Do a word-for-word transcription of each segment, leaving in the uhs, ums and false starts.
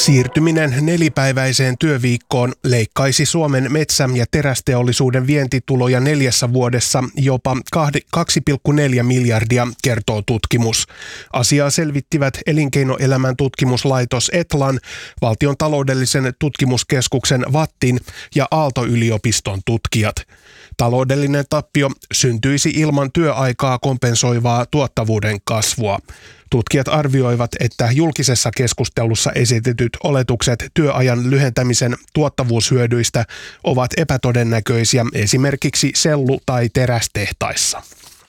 Siirtyminen nelipäiväiseen työviikkoon leikkaisi Suomen metsä- ja terästeollisuuden vientituloja neljässä vuodessa jopa kaksi pilkku neljä miljardia, kertoo tutkimus. Asiaa selvittivät Elinkeinoelämän tutkimuslaitos Etlan, Valtion taloudellisen tutkimuskeskuksen VATTin ja Aalto-yliopiston tutkijat. Taloudellinen tappio syntyisi ilman työaikaa kompensoivaa tuottavuuden kasvua. Tutkijat arvioivat, että julkisessa keskustelussa esitetyt oletukset työajan lyhentämisen tuottavuushyödyistä ovat epätodennäköisiä esimerkiksi sellu- tai terästehtaissa.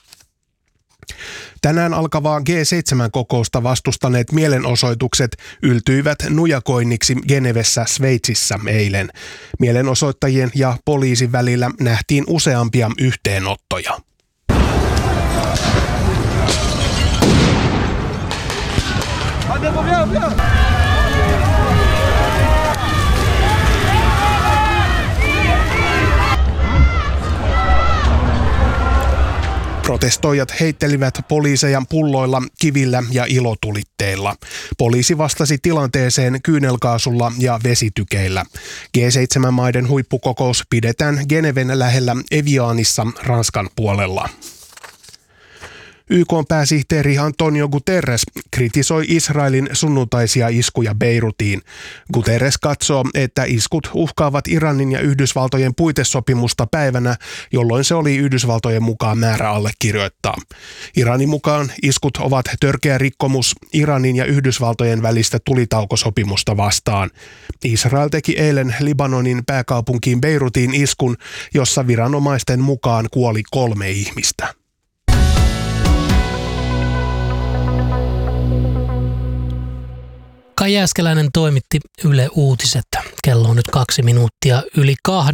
Tänään alkavaa G seitsemän -kokousta vastustaneet mielenosoitukset yltyivät nujakoinniksi Genevessä, Sveitsissä eilen. Mielenosoittajien ja poliisin välillä nähtiin useampia yhteenottoja. Protestoijat heittelivät poliiseja pulloilla, kivillä ja ilotulitteilla. Poliisi vastasi tilanteeseen kyynelkaasulla ja vesitykeillä. G seitsemän -maiden huippukokous pidetään Geneven lähellä Evianissa, Ranskan puolella. Y K:n pääsihteeri Antonio Guterres kritisoi Israelin sunnuntaisia iskuja Beirutiin. Guterres katsoo, että iskut uhkaavat Iranin ja Yhdysvaltojen puitesopimusta päivänä, jolloin se oli Yhdysvaltojen mukaan määrä allekirjoittaa. Iranin mukaan iskut ovat törkeä rikkomus Iranin ja Yhdysvaltojen välistä tulitaukosopimusta vastaan. Israel teki eilen Libanonin pääkaupunkiin Beirutiin iskun, jossa viranomaisten mukaan kuoli kolme ihmistä. Kai Jääskeläinen toimitti Yle Uutiset. Kello on nyt kaksi minuuttia yli kahden.